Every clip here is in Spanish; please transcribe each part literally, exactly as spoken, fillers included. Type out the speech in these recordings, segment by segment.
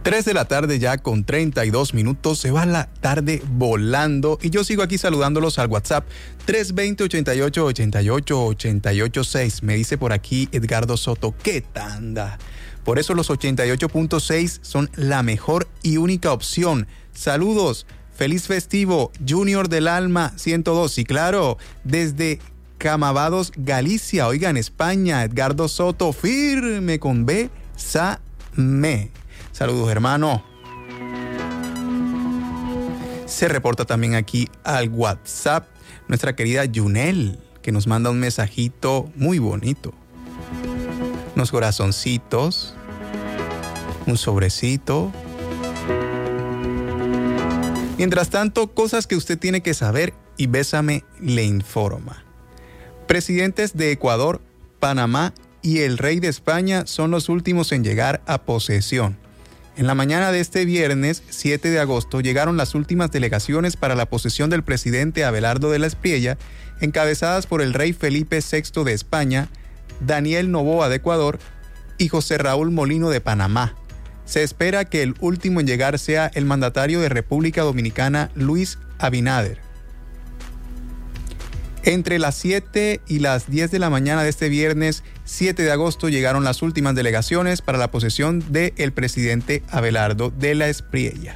tres de la tarde ya con treinta y dos minutos, se va la tarde volando y yo sigo aquí saludándolos al WhatsApp tres dos cero, ochenta y ocho, ochenta y ocho, ochenta y ocho seis. Me dice por aquí Edgardo Soto, ¡qué tanda! Por eso los ochenta y ocho punto seis son la mejor y única opción. Saludos, feliz festivo, Junior del Alma ciento dos, y claro, desde Camavados, Galicia, oigan, España, Edgardo Soto, firme con B, sa, me. Saludos, hermano. Se reporta también aquí al WhatsApp nuestra querida Yunel, que nos manda un mensajito muy bonito. Unos corazoncitos, un sobrecito. Mientras tanto, cosas que usted tiene que saber y Bésame le informa. Presidentes de Ecuador, Panamá y el rey de España son los últimos en llegar a posesión. En la mañana de este viernes, siete de agosto, llegaron las últimas delegaciones para la posesión del presidente Abelardo de la Espriella, encabezadas por el rey Felipe sexto de España, Daniel Noboa de Ecuador y José Raúl Molino de Panamá. Se espera que el último en llegar sea el mandatario de República Dominicana, Luis Abinader. Entre las siete y las diez de la mañana de este viernes, siete de agosto, llegaron las últimas delegaciones para la posesión del presidente Abelardo de la Espriella.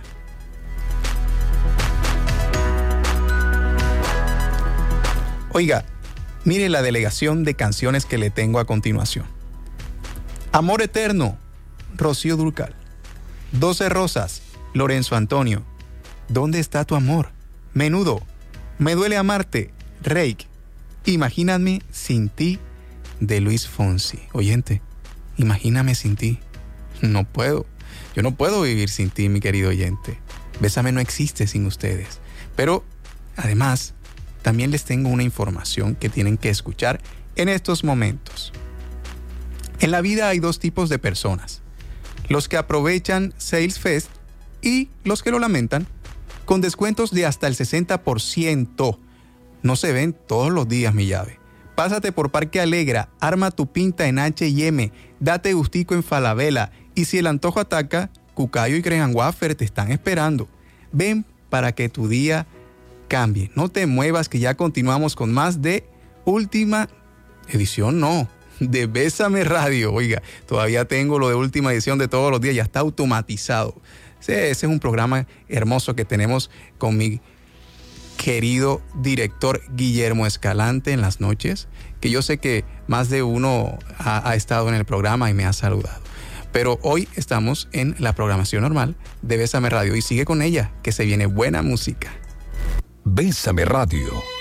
Oiga, mire la delegación de canciones que le tengo a continuación. Amor Eterno, Rocío Dúrcal. Doce Rosas, Lorenzo Antonio. ¿Dónde está tu amor? Menudo. Me duele amarte, Reik. Imagíname sin ti, de Luis Fonsi. Oyente, imagíname sin ti. No puedo. Yo no puedo vivir sin ti, mi querido oyente. Bésame no existe sin ustedes. Pero, además, también les tengo una información que tienen que escuchar en estos momentos. En la vida hay dos tipos de personas. Los que aprovechan Sales Fest y los que lo lamentan, con descuentos de hasta el sesenta por ciento. No se ven todos los días, mi llave. Pásate por Parque Alegra, arma tu pinta en H y M, date gustico en Falabella y si el antojo ataca, Cucayo y Graham Wafer te están esperando. Ven para que tu día cambie. No te muevas que ya continuamos con más de Última Edición, no, de Bésame Radio. Oiga, todavía tengo lo de Última Edición de todos los días, ya está automatizado. Ese es un programa hermoso que tenemos con mi querido director Guillermo Escalante en las noches, que yo sé que más de uno ha, ha estado en el programa y me ha saludado. Pero hoy estamos en la programación normal de Bésame Radio y sigue con ella, que se viene buena música. Bésame Radio.